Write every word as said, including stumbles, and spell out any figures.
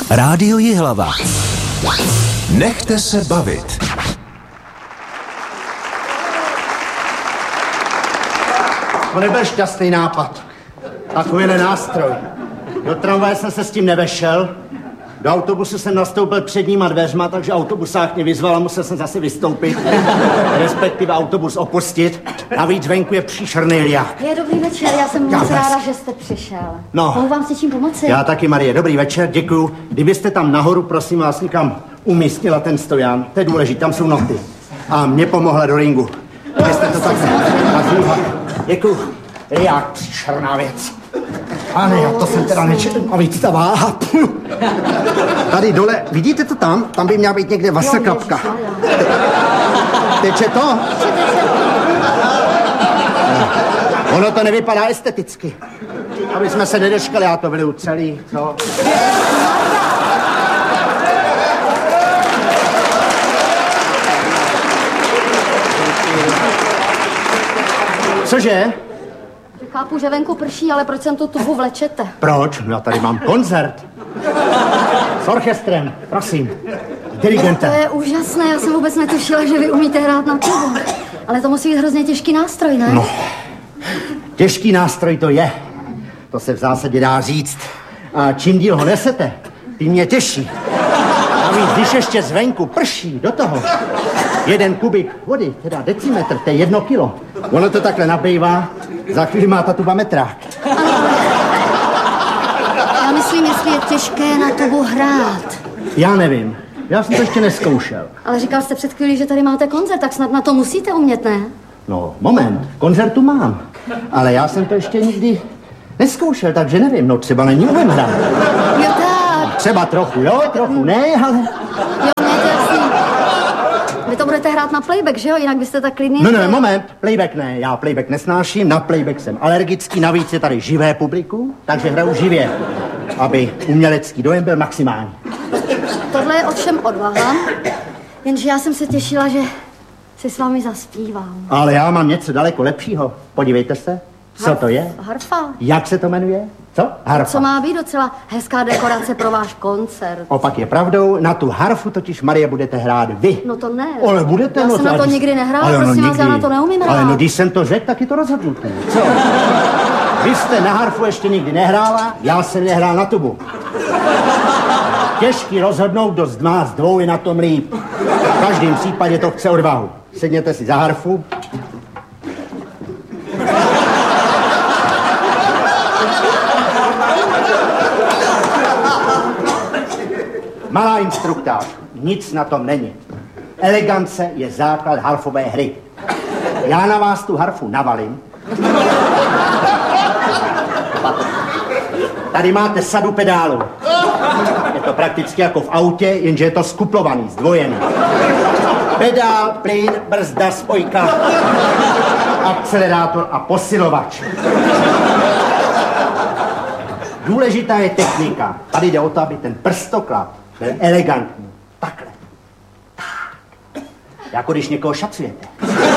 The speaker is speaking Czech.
Rádio Jihlava. Nechte se bavit. To nebyl šťastný nápad. Takovýhle nástroj. Do tramvaje jsem se s tím nevešel. Do autobusu jsem nastoupil předníma dveřma, takže autobusák mě vyzval a musel jsem zase vystoupit. Respektive autobus opustit. Navíc venku je příšerný liák. Je dobrý večer, já jsem moc ráda, že jste přišel. No. Mohu vám s něčím pomoci? Já taky, Marie. Dobrý večer, děkuju. Kdybyste tam nahoru, prosím vás, někam umístila ten stojan. To je důležité, tam jsou noty. A mě pomohla do ringu. Kdybyste to tak nazvila. Děkuju. Liák, příšerná věc. Pane, já to jsem teda nečetl. A víc ta váha. Tady dole, vidíte to tam? Tam by měla být někde vasakapka. Teče to? Ono to nevypadá esteticky. Aby jsme se nedočkali, já to vyleju celý, co? Cože? Chápu, že venku prší, ale proč sem tu tubu vlečete? Proč? Já tady mám koncert. S orchestrem, prosím. Dirigentem. To je úžasné, já jsem vůbec netušila, že vy umíte hrát na tubu. Ale to musí být hrozně těžký nástroj, ne? No, těžký nástroj to je. To se v zásadě dá říct. A čím díl ho nesete, tím mě těžší. A víc, když ještě zvenku prší do toho jeden kubik vody, teda decimetr, to je jedno kilo. Ono to takhle nabývá, za chvíli má ta tuba metrák. Já myslím, jestli je těžké na tubu hrát. Já nevím, já jsem to ještě neskoušel. Ale říkal jste před chvílí, že tady máte koncert, tak snad na to musíte umět, ne? No, moment, koncertu mám, ale já jsem to ještě nikdy neskoušel, takže nevím, no třeba není umím hrát. Jo, tak. Třeba trochu, jo, trochu, ne, ale... Jo, mě to jasný. Vy to budete hrát na playback, že jo? Jinak byste tak klidný... No, no, moment, playback ne, já playback nesnáším, na playback jsem alergický, navíc je tady živé publikum, takže hraju živě, aby umělecký dojem byl maximální. Tohle je ovšem odvaha, jenže já jsem se těšila, že si s vámi zaspívám. Ale já mám něco daleko lepšího, podívejte se, co Harf, to je? Harfa. Jak se to jmenuje? Co? Harfa. Co má být docela hezká dekorace pro váš koncert. Opak je pravdou, na tu harfu totiž, Marie, budete hrát vy. No to ne. Ale budete, já no, jsem na to ale... nikdy nehrála, ale prosím no, vás, já na to neumím hrát. Ale no, když jsem to řekl, tak je to rozhodnutí. Co? Vy jste na harfu ještě nikdy nehrála, já jsem nehrál na tubu. Těžký rozhodnout, kdo z nás dvou je na tom líp. V každém případě to chce odvahu. Sedněte si za harfu. Malá instruktáž, nic na tom není. Elegance je základ harfové hry. Já na vás tu harfu navalím. Tady máte sadu pedálů. Je to prakticky jako v autě, jenže je to skuplovaný, zdvojený. Pedál, plyn, brzda, spojka, akcelerátor a posilovač. Důležitá je technika. Tady jde o to, aby ten prstoklad byl elegantní. Takhle. Tak. Jako když někoho šacujete.